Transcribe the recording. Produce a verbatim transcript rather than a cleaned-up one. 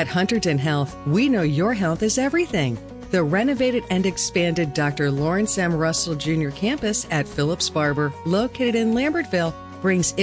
At Hunterdon Health, we know your health is everything. The renovated and expanded Doctor Lawrence M. Russell Junior campus at Phillips Barber, located in Lambertville, brings